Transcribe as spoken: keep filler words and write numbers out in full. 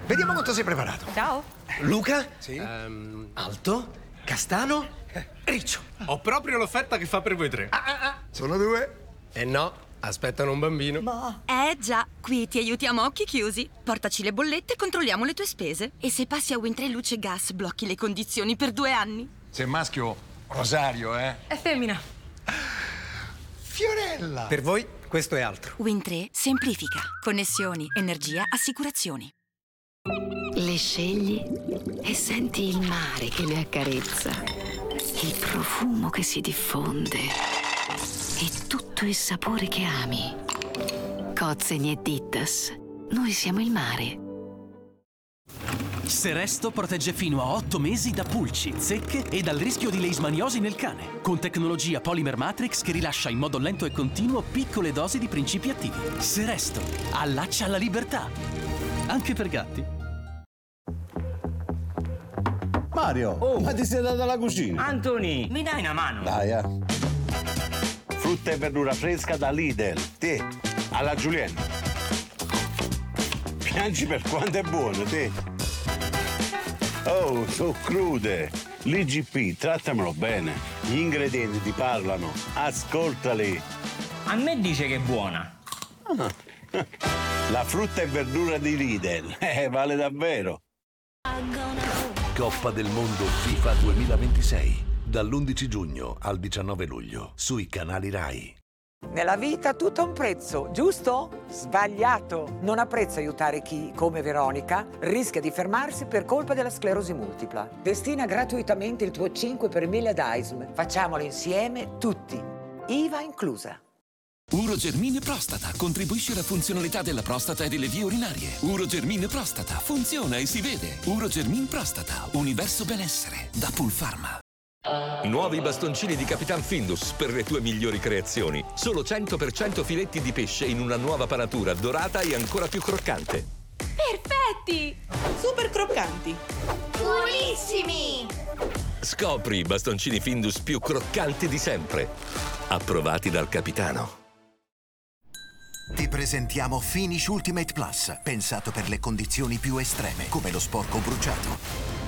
Vediamo quanto sei preparato. Ciao. Luca? Sì? Um, Alto? Castano? Riccio. Ho proprio l'offerta che fa per voi tre. Ah, ah, ah. Sono due? Eh no, aspettano un bambino. Ma... Eh già, qui ti aiutiamo a occhi chiusi. Portaci le bollette e controlliamo le tue spese. E se passi a Win tre Luce e Gas, blocchi le condizioni per due anni. Se è maschio, Rosario, eh? È femmina. Fiorella! Per voi questo è altro. Win tre semplifica. Connessioni, energia, assicurazioni. Le scegli e senti il mare che le accarezza, il profumo che si diffonde e tutto il sapore che ami. Cozzeni e Dittas, noi siamo il mare. Seresto protegge fino a otto mesi da pulci, zecche e dal rischio di leishmaniosi nel cane, con tecnologia Polymer Matrix che rilascia in modo lento e continuo piccole dosi di principi attivi. Seresto allaccia alla libertà, anche per gatti. Mario, oh. Ma ti sei dato alla cucina? Antoni, mi dai una mano? Dai, eh. Frutta e verdura fresca da Lidl. Te, alla Giulietta. Piangi per quanto è buono, te. Oh, so crude. L'I G P, trattamelo bene. Gli ingredienti ti parlano. Ascoltali. A me dice che è buona. La frutta e verdura di Lidl. Eh, vale davvero. Coppa del Mondo FIFA duemilaventisei, dall'undici giugno al diciannove luglio, sui canali Rai. Nella vita tutto ha un prezzo, giusto? Sbagliato! Non ha prezzo aiutare chi, come Veronica, rischia di fermarsi per colpa della sclerosi multipla. Destina gratuitamente il tuo cinque per mille ad A I S M. Facciamolo insieme tutti, I V A inclusa. Urogermine Prostata contribuisce alla funzionalità della prostata e delle vie urinarie. Urogermine Prostata funziona e si vede. Urogermine Prostata, universo benessere, da Pulpharma. Nuovi bastoncini di Capitan Findus per le tue migliori creazioni. Solo cento per cento filetti di pesce in una nuova panatura dorata e ancora più croccante. Perfetti! Super croccanti! Buonissimi! Scopri i bastoncini Findus più croccanti di sempre. Approvati dal capitano. Ti presentiamo Finish Ultimate Plus, pensato per le condizioni più estreme, come lo sporco bruciato.